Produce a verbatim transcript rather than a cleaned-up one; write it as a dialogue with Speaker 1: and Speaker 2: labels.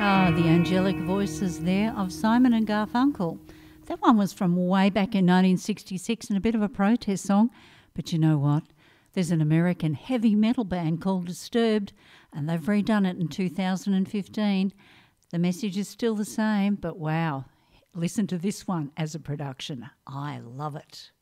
Speaker 1: Ah, the angelic voices there of Simon and Garfunkel. That one was from way back in nineteen sixty-six and a bit of a protest song. But you know what? There's an American heavy metal band called Disturbed, and they've redone it in two thousand fifteen. The message is still the same, but wow, listen to this one as a production. I love it.